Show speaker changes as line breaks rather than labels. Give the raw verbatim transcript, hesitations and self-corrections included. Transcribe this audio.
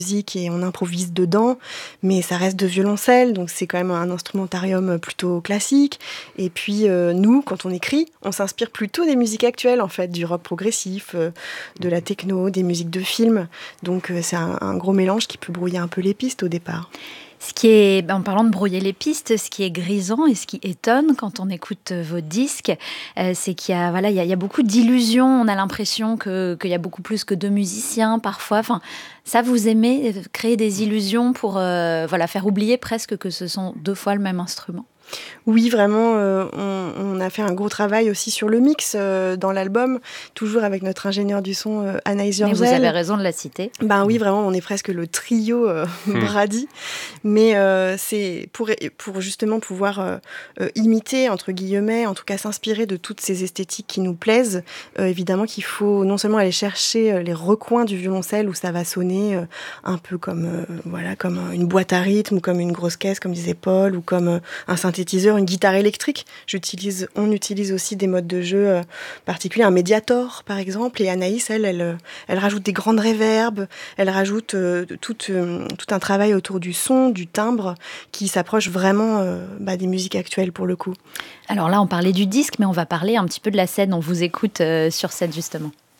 musique et on improvise dedans, mais ça reste de violoncelle, donc c'est quand même un instrumentarium plutôt classique. Et puis euh, nous, quand on écrit, on s'inspire plutôt des musiques actuelles, en fait, du rock progressif, euh, de la techno, des musiques de films. Donc euh, c'est un, un gros mélange qui peut brouiller un peu les pistes au départ.
Ce qui est, en parlant de brouiller les pistes, ce qui est grisant et ce qui étonne quand on écoute vos disques, euh, c'est qu'il y a, voilà, il y a, il y a beaucoup d'illusions. On a l'impression que, qu'il y a beaucoup plus que deux musiciens parfois. Enfin, ça, vous aimez créer des illusions pour euh, voilà, faire oublier presque que ce sont deux fois le même instrument?
Oui, vraiment, euh, on, on a fait un gros travail aussi sur le mix euh, dans l'album, toujours avec notre ingénieur du son, euh, Anaïs Yorzel.
Mais vous avez raison de la citer.
Ben oui, vraiment, on est presque le trio euh, Brady. Mais euh, c'est pour, pour justement pouvoir euh, euh, imiter, entre guillemets, en tout cas s'inspirer de toutes ces esthétiques qui nous plaisent. Euh, évidemment qu'il faut non seulement aller chercher euh, les recoins du violoncelle où ça va sonner euh, un peu comme, euh, voilà, comme une boîte à rythme ou comme une grosse caisse, comme disait Paul, ou comme euh, un synthétiseur, une guitare électrique. J'utilise, on utilise aussi des modes de jeu euh, particuliers, un médiator par exemple, et Anaïs, elle, elle, elle rajoute des grandes réverbes, elle rajoute euh, tout, euh, tout un travail autour du son, du timbre, qui s'approche vraiment euh, bah, des musiques actuelles pour le coup.
Alors là, on parlait du disque, mais on va parler un petit peu de la scène. On vous écoute euh, sur scène justement.